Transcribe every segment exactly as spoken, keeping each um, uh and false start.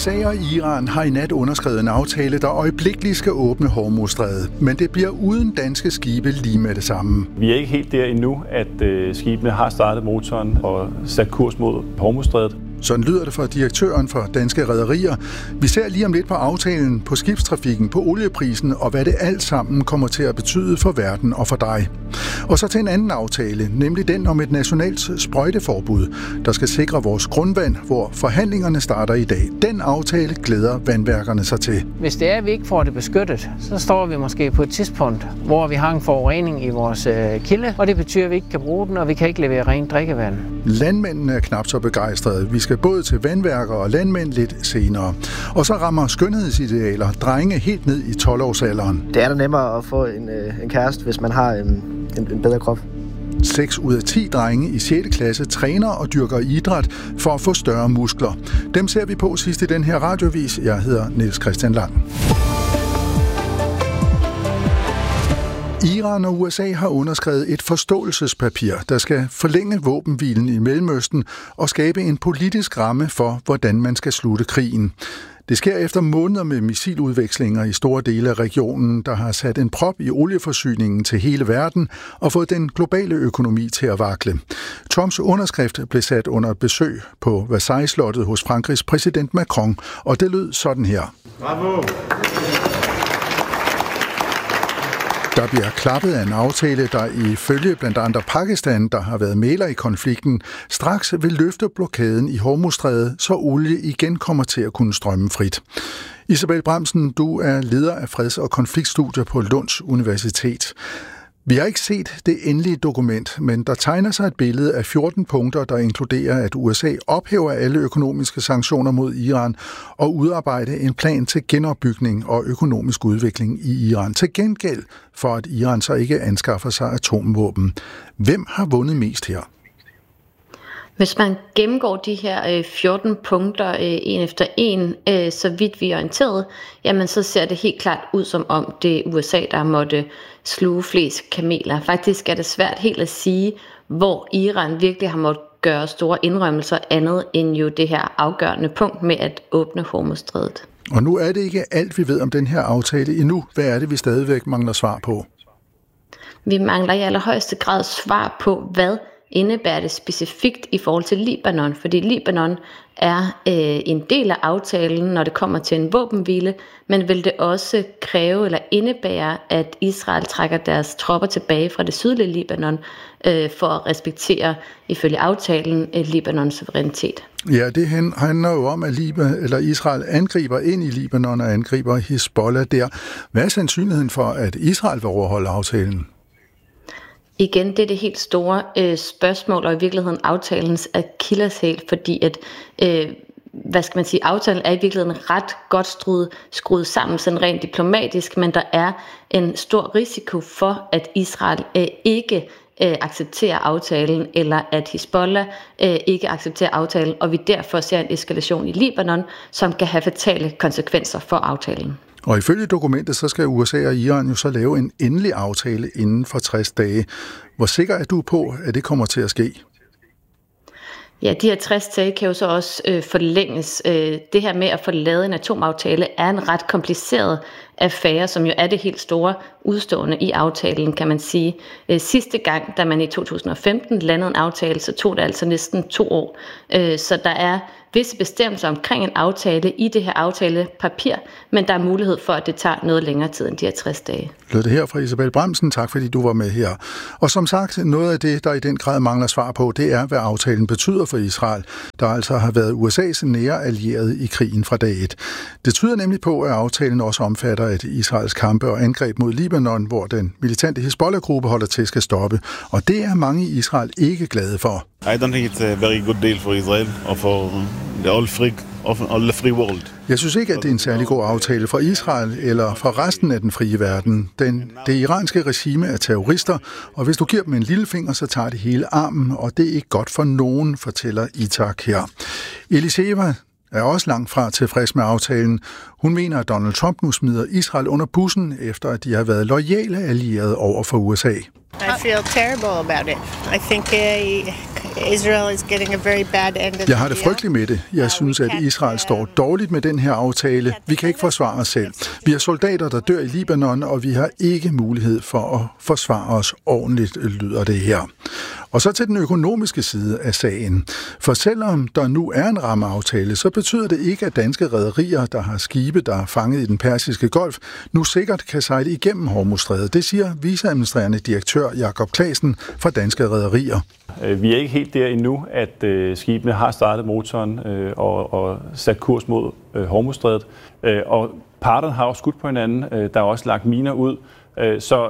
S A og Iran har i nat underskrevet en aftale, der øjeblikkeligt skal åbne Hormuzstrædet, men det bliver uden danske skibe lige med det samme. Vi er ikke helt der endnu, at øh, skibene har startet motoren og sat kurs mod Hormuzstrædet. Sådan lyder det fra direktøren for Danske Rederier. Vi ser lige om lidt på aftalen, på skibstrafikken, på olieprisen og hvad det alt sammen kommer til at betyde for verden og for dig. Og så til en anden aftale, nemlig den om et nationalt sprøjteforbud, der skal sikre vores grundvand, hvor forhandlingerne starter i dag. Den aftale glæder vandværkerne sig til. Hvis det er, at vi ikke får det beskyttet, så står vi måske på et tidspunkt, hvor vi har en forurening i vores øh, kilde, og det betyder, at vi ikke kan bruge den, og vi kan ikke levere rent drikkevand. Landmændene er knap så begejstrede. Vi skal både til vandværker og landmænd lidt senere. Og så rammer skønhedsidealer drenge helt ned i tolv-årsalderen. Det er da nemmere at få en, en kæreste, hvis man har en, en, en bedre krop. seks ud af ti drenge i sjette klasse træner og dyrker idræt for at få større muskler. Dem ser vi på sidst i den her radiovis. Jeg hedder Niels Christian Lang. Iran og U S A har underskrevet et forståelsespapir, der skal forlænge våbenhvilen i Mellemøsten og skabe en politisk ramme for, hvordan man skal slutte krigen. Det sker efter måneder med missiludvekslinger i store dele af regionen, der har sat en prop i olieforsyningen til hele verden og fået den globale økonomi til at vakle. Trumps underskrift blev sat under besøg på Versailles-slottet hos Frankrigs præsident Macron, og det lød sådan her. Bravo! Der bliver klappet af en aftale, der ifølge blandt andre Pakistan, der har været mægler i konflikten, straks vil løfte blokaden i Hormuzstrædet, så olie igen kommer til at kunne strømme frit. Isabel Bramsen, du er leder af freds- og konfliktstudier på Lunds Universitet. Vi har ikke set det endelige dokument, men der tegner sig et billede af fjorten punkter, der inkluderer, at U S A ophæver alle økonomiske sanktioner mod Iran og udarbejder en plan til genopbygning og økonomisk udvikling i Iran. Til gengæld for, at Iran så ikke anskaffer sig atomvåben. Hvem har vundet mest her? Hvis man gennemgår de her øh, fjorten punkter øh, en efter en, øh, så vidt vi er orienteret, jamen så ser det helt klart ud som om det er U S A, der måtte sluge flest kameler. Faktisk er det svært helt at sige, hvor Iran virkelig har måttet gøre store indrømmelser andet end jo det her afgørende punkt med at åbne Hormuzstrædet. Og nu er det ikke alt, vi ved om den her aftale endnu. Hvad er det, vi stadigvæk mangler svar på? Vi mangler i allerhøjeste grad svar på, hvad indebærer det specifikt i forhold til Libanon, fordi Libanon er øh, en del af aftalen, når det kommer til en våbenhvile, men vil det også kræve eller indebære, at Israel trækker deres tropper tilbage fra det sydlige Libanon øh, for at respektere, ifølge aftalen, øh, Libanons suverænitet. Ja, det handler jo om, at Liban, eller Israel angriber ind i Libanon og angriber Hezbollah der. Hvad er sandsynligheden for, at Israel vil overholde aftalen? Igen, det er det helt store øh, spørgsmål, og i virkeligheden aftalens akilleshæl, fordi at, øh, hvad skal man sige, aftalen er i virkeligheden ret godt skruet, skruet sammen, sådan rent diplomatisk, men der er en stor risiko for, at Israel øh, ikke øh, accepterer aftalen, eller at Hezbollah øh, ikke accepterer aftalen, og vi derfor ser en eskalation i Libanon, som kan have fatale konsekvenser for aftalen. Og ifølge dokumentet, så skal U S A og Iran jo så lave en endelig aftale inden for tres dage. Hvor sikker er du på, at det kommer til at ske? Ja, de her tres dage kan jo så også øh, forlænges. Øh, det her med at få lavet en atomaftale er en ret kompliceret affære, som jo er det helt store udstående i aftalen, kan man sige. Øh, sidste gang, da man i to tusind og femten landede en aftale, så tog det altså næsten to år. Øh, så der er visse bestemmelser omkring en aftale i det her aftalepapir, men der er mulighed for, at det tager noget længere tid end de her tres dage. Lød det her fra Isabel Bramsen. Tak fordi du var med her. Og som sagt, noget af det, der i den grad mangler svar på, det er, hvad aftalen betyder for Israel, der altså har været U S A's nære allierede i krigen fra dag et. Det tyder nemlig på, at aftalen også omfatter, at Israels kampe og angreb mod Libanon, hvor den militante Hezbollah-gruppe holder til, skal stoppe. Og det er mange i Israel ikke glade for. I don't think it's a very good deal for Israel or for the all free, all the free world. Jeg synes ikke, at det er en særlig god aftale for Israel eller for resten af den frie verden. Den, det iranske regime er terrorister, og hvis du giver dem en lille finger, så tager det hele armen, og det er ikke godt for nogen, fortæller Itak her. Eliseva er også langt fra tilfreds med aftalen. Hun mener, at Donald Trump nu smider Israel under bussen, efter at de har været loyale allierede over for U S A. I feel terrible about it. I think uh, Israel is getting a very bad end of Jeg har det frygteligt med det. Jeg synes, at Israel står dårligt med den her aftale. Vi kan ikke forsvare os selv. Vi har soldater, der dør i Libanon, og vi har ikke mulighed for at forsvare os ordentligt, lyder det her. Og så til den økonomiske side af sagen. For selvom der nu er en rammeaftale, så betyder det ikke, at danske rederier, der har skibe, der er fanget i den Persiske Golf, nu sikkert kan sejle igennem Hormuzstrædet. Det siger viceadministrerende direktør Jakob Claesen fra Danske Rederier. Vi er ikke helt der endnu, at øh, skibene har startet motoren øh, og, og sat kurs mod øh, Hormuzstrædet. Øh, og parterne har også skudt på hinanden. Øh, der er også lagt miner ud. Øh, så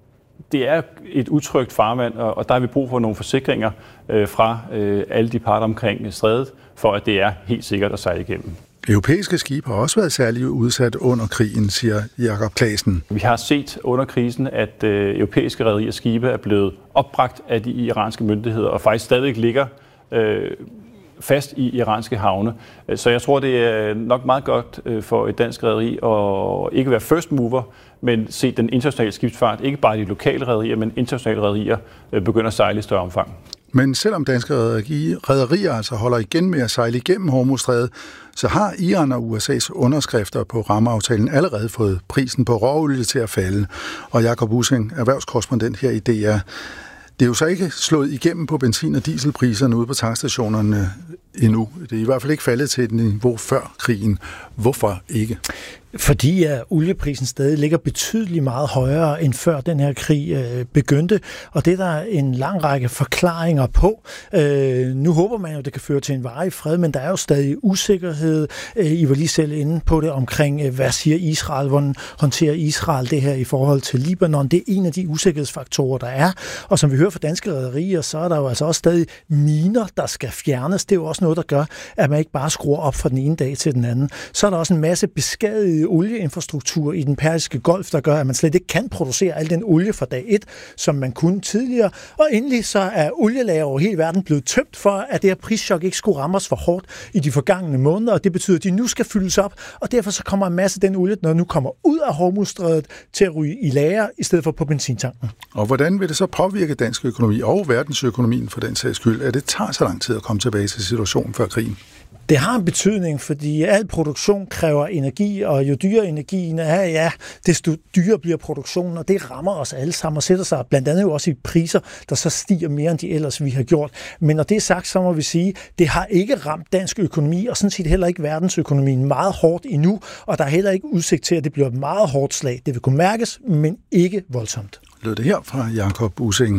det er et utrygt farvand, og, og der har vi brug for nogle forsikringer øh, fra øh, alle de parter omkring strædet, for at det er helt sikkert at sejle igennem. Europæiske skibe har også været særligt udsat under krigen, siger Jakob Claesen. Vi har set under krisen, at øh, europæiske rederiers skibe er blevet opbragt af de iranske myndigheder, og faktisk stadig ligger øh, fast i iranske havne. Så jeg tror, det er nok meget godt for et dansk rederi at ikke være first mover, men se den internationale skibsfart, ikke bare de lokale rederier, men internationale rederier begynder at sejle i større omfang. Men selvom danske rederier altså holder igen med at sejle igennem Hormuzstrædet, så har Iran og U S A's underskrifter på rammeaftalen allerede fået prisen på råolie til at falde. Og Jakob Ussing, erhvervskorrespondent her i D R. Det er jo så ikke slået igennem på benzin- og dieselpriserne ude på tankstationerne endnu. Det er i hvert fald ikke faldet til et niveau før krigen. Hvorfor ikke? Fordi at olieprisen stadig ligger betydeligt meget højere end før den her krig øh, begyndte, og det er der en lang række forklaringer på. Øh, nu håber man jo, at det kan føre til en varig fred, men der er jo stadig usikkerhed. Øh, I var lige selv inde på det omkring, øh, hvad siger Israel, hvordan håndterer Israel det her i forhold til Libanon. Det er en af de usikkerhedsfaktorer, der er, og som vi hører fra danske rederier, så er der jo altså også stadig miner, der skal fjernes. Det er jo også noget, der gør, at man ikke bare skruer op fra den ene dag til den anden. Så er der også en masse beskadigede olieinfrastruktur i den Persiske Golf, der gør, at man slet ikke kan producere al den olie fra dag et, som man kunne tidligere. Og endelig så er olielager over hele verden blevet tømt for, at det her prischok ikke skulle ramme os for hårdt i de forgangne måneder, og det betyder, at de nu skal fyldes op, og derfor så kommer en masse den olie, når nu kommer ud af Hormuzstrædet, til at ryge i lager, i stedet for på benzintanken. Og hvordan vil det så påvirke dansk økonomi og verdensøkonomien for den sags skyld, at det tager så lang tid at komme tilbage til situationen før krigen? Det har en betydning, fordi al produktion kræver energi, og jo dyrere energien er, ja, desto dyrere bliver produktionen, og det rammer os alle sammen og sætter sig blandt andet jo også i priser, der så stiger mere end de ellers vi har gjort. Men når det er sagt, så må vi sige, det har ikke ramt dansk økonomi, og sådan set heller ikke verdensøkonomien meget hårdt endnu, og der er heller ikke udsigt til, at det bliver et meget hårdt slag. Det vil kunne mærkes, men ikke voldsomt. Lød det her fra Jakob Ussing.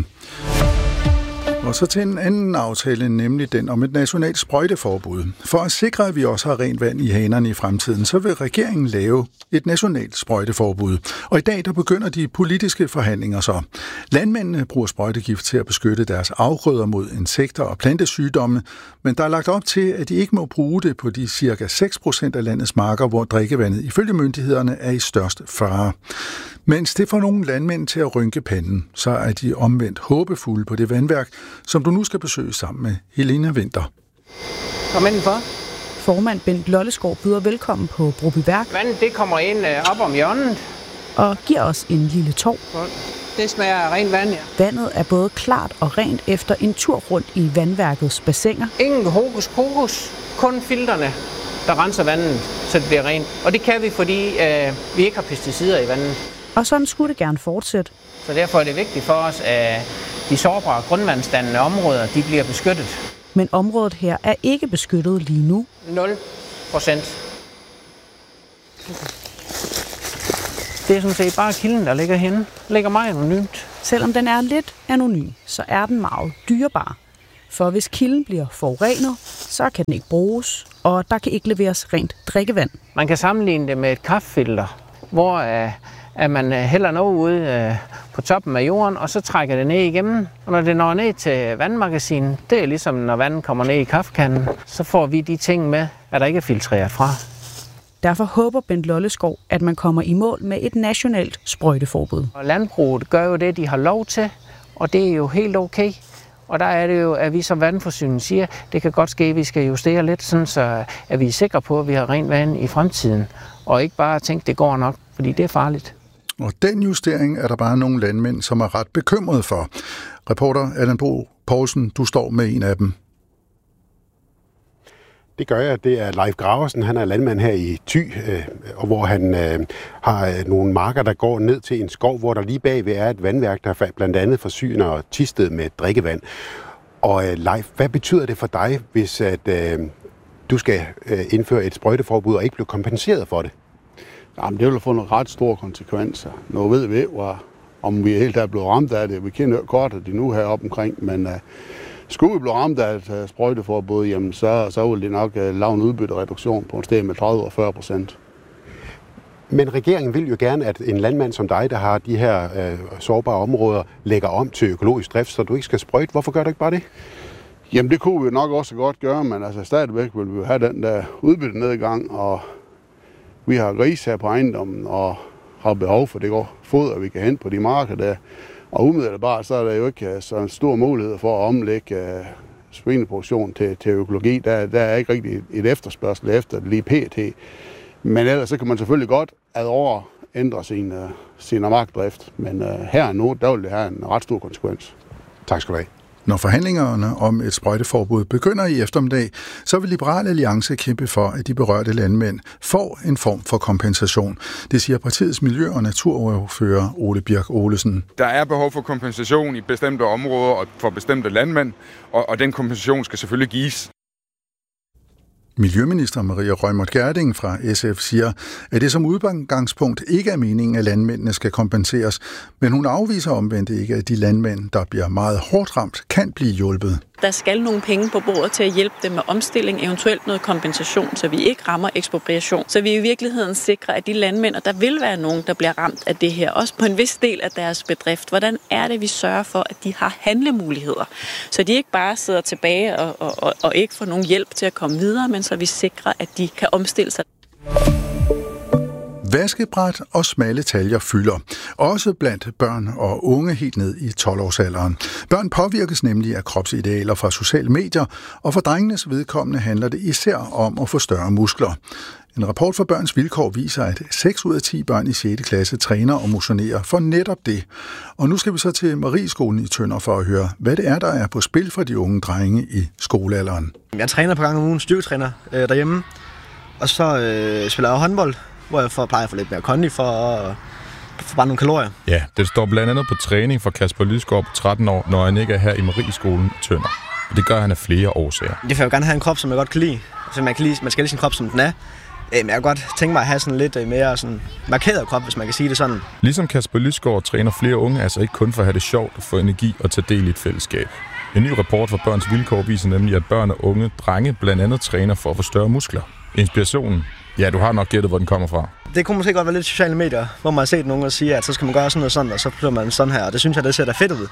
Og så til en anden aftale, nemlig den om et nationalt sprøjteforbud. For at sikre, at vi også har rent vand i hanerne i fremtiden, så vil regeringen lave et nationalt sprøjteforbud. Og i dag der begynder de politiske forhandlinger så. Landmændene bruger sprøjtegift til at beskytte deres afgrøder mod insekter og plantesygdomme, men der er lagt op til, at de ikke må bruge det på de cirka seks procent af landets marker, hvor drikkevandet ifølge myndighederne er i størst fare. Mens det får nogle landmænd til at rynke panden, så er de omvendt håbefulde på det vandværk, som du nu skal besøge sammen med Helena Winther. Kom indenfor. Formand Bent Lollesgaard byder velkommen på Brobyværk. Vandet det kommer ind op om hjørnet. Og giver os en lille tår. Det smager af rent vand, ja. Vandet er både klart og rent efter en tur rundt i vandværkets bassiner. Ingen hokus pokus, kun filterne, der renser vandet, så det bliver rent. Og det kan vi, fordi øh, vi ikke har pesticider i vandet. Og sådan skulle det gerne fortsætte. Så derfor er det vigtigt for os, at de sårbare grundvandsdannende områder, de bliver beskyttet. Men området her er ikke beskyttet lige nu. nul procent. Det er sådan set bare kilden, der ligger henne. Ligger meget anonymt. Selvom den er lidt anonym, så er den meget dyrebar. For hvis kilden bliver forurenet, så kan den ikke bruges, og der kan ikke leveres rent drikkevand. Man kan sammenligne det med et kaffefilter, hvor øh, at man hælder noget ud øh, på toppen af jorden, og så trækker det ned igennem. Og når det når ned til vandmagasinen, det er ligesom når vandet kommer ned i kaffekanden, så får vi de ting med, at der ikke er filtreret fra. Derfor håber Bent Lollesgaard, at man kommer i mål med et nationalt sprøjteforbud. Og landbruget gør jo det, de har lov til, og det er jo helt okay. Og der er det jo, at vi som vandforsyning siger, det kan godt ske, at vi skal justere lidt, sådan så at vi er sikre på, at vi har rent vand i fremtiden. Og ikke bare tænke, det går nok, fordi det er farligt. Og den justering er der bare nogle landmænd, som er ret bekymrede for. Reporter Allan Bo Poulsen, du står med en af dem. Det gør jeg. Det er Leif Graversen. Han er landmand her i Thy, øh, og hvor han øh, har øh, nogle marker, der går ned til en skov, hvor der lige bagved er et vandværk, der blandt andet forsyner Thisted med drikkevand. Og øh, Leif, hvad betyder det for dig, hvis at, øh, du skal øh, indføre et sprøjteforbud og ikke blive kompenseret for det? Jamen, det vil få nogle ret store konsekvenser. Nu ved vi ikke, om vi helt er blevet ramt af det. Vi kender jo kort, at de nu heroppe omkring, men uh, skulle vi blive ramt af et uh, sprøjteforbud, jamen, så, så vil det nok uh, lave en udbyttereduktion på en sted med tredive og fyrre procent. Men regeringen vil jo gerne, at en landmand som dig, der har de her uh, sårbare områder, lægger om til økologisk drift, så du ikke skal sprøjte. Hvorfor gør du ikke bare det? Jamen, det kunne vi nok også godt gøre, men altså stadigvæk vil vi have den der udbyttenedgang, og vi har gris her på ejendommen og har behov for det foder, vi kan hente på de marker der. Og umiddelbart så er der jo ikke så en stor mulighed for at omlægge uh, svineproduktion til, til økologi. Der, der er ikke rigtig et efterspørgsel efter det lige pt. Men ellers så kan man selvfølgelig godt ad år ændre sin, uh, sin markdrift. Men uh, her nu, der vil det have en ret stor konsekvens. Tak skal du have. Når forhandlingerne om et sprøjteforbud begynder i eftermiddag, så vil Liberal Alliance kæmpe for, at de berørte landmænd får en form for kompensation. Det siger partiets miljø- og naturordfører Ole Birk Olesen. Der er behov for kompensation i bestemte områder og for bestemte landmænd, og, og den kompensation skal selvfølgelig gives. Miljøminister Maria Reumert Gjerding fra S F siger, at det som udgangspunkt ikke er meningen, at landmændene skal kompenseres, men hun afviser omvendt ikke, at de landmænd, der bliver meget hårdt ramt, kan blive hjulpet. Der skal nogle penge på bordet til at hjælpe dem med omstilling, eventuelt noget kompensation, så vi ikke rammer ekspropriation. Så vi i virkeligheden sikrer, at de landmænd, og der vil være nogen, der bliver ramt af det her, også på en vis del af deres bedrift. Hvordan er det, vi sørger for, at de har handlemuligheder, så de ikke bare sidder tilbage og, og, og, og ikke får nogen hjælp til at komme videre, men så vi sikrer, at de kan omstille sig. Vaskebræt og smalle taljer fylder, også blandt børn og unge helt ned i tolv-årsalderen. Børn påvirkes nemlig af kropsidealer fra sociale medier, og for drengenes vedkommende handler det især om at få større muskler. En rapport fra Børns Vilkår viser, at seks ud af ti børn i sjette klasse træner og motionerer for netop det. Og nu skal vi så til Marieskolen i Tønder for at høre, hvad det er, der er på spil for de unge drenge i skolealderen. Jeg træner på gang om ugen, styrketræner øh, derhjemme, og så øh, spiller jeg håndbold, hvor jeg får, plejer at få lidt mere kondi for at få bare nogle kalorier. Ja, det står blandt andet på træning for Kasper Lysgaard på tretten år, når han ikke er her i Marieskolen i Tønder. Og det gør han af flere årsager. Det får jeg jo gerne have en krop, som jeg godt kan lide. Så man, kan lide, man skal lide sin krop, som den er. Men jeg kan godt tænke mig at have sådan lidt mere sådan markeret krop, hvis man kan sige det sådan. Ligesom Kasper Lysgaard træner flere unge, altså ikke kun for at have det sjovt og få energi og tage del i et fællesskab. En ny rapport fra Børns Vilkår viser nemlig, at børn og unge drenge blandt andet træner for at få større muskler. Inspirationen? Ja, du har nok gættet, hvor den kommer fra. Det kunne måske godt være lidt sociale medier, hvor man har set nogen og sige, at så skal man gøre sådan noget sådan, og så flytter man sådan her, og det synes jeg, det ser da fedt ud.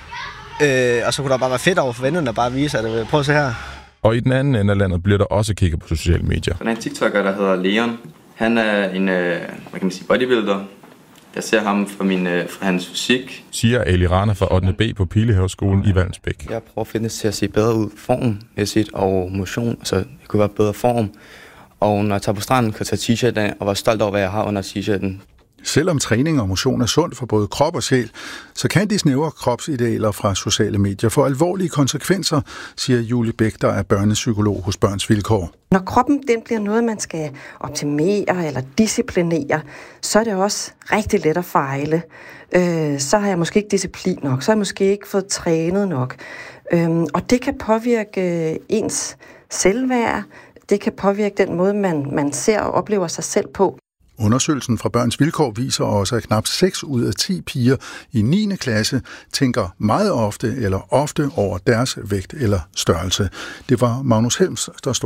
Øh, og så kunne der bare være fedt over for vennerne at bare vise, at prøv at se her. Og i den anden ende af landet bliver der også kigget på sociale medier. Der er en TikToker, der hedder Leon. Han er en, hvad kan man sige, bodybuilder. Jeg ser ham fra, min, fra hans fysik. Siger Ali Rana fra ottende B på Pilehaveskolen i Vallensbæk. Jeg prøver fitness til at se bedre ud, formmæssigt og motion, så jeg kunne være bedre form. Og når jeg tager på stranden, kan jeg tage t-shirt af og være stolt over, hvad jeg har under t-shirten. Selvom træning og motion er sundt for både krop og sjæl, så kan de snævre kropsidealer fra sociale medier få alvorlige konsekvenser, siger Julie Bæk, der er børnepsykolog hos Børns Vilkår. Når kroppen den bliver noget, man skal optimere eller disciplinere, så er det også rigtig let at fejle. Øh, så har jeg måske ikke disciplin nok, så har jeg måske ikke fået trænet nok. Øh, og det kan påvirke ens selvværd, det kan påvirke den måde, man, man ser og oplever sig selv på. Undersøgelsen fra Børns Vilkår viser også, at knap seks ud af ti piger i niende klasse tænker meget ofte eller ofte over deres vægt eller størrelse. Det var Magnus Helms, der stod